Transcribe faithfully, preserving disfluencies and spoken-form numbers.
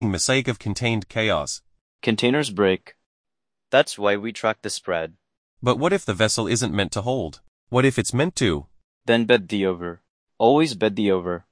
Mosaic of contained chaos. Containers break. That's why we track the spread. But what if the vessel isn't meant to hold? What if it's meant to? Then bet the over. Always bet the over.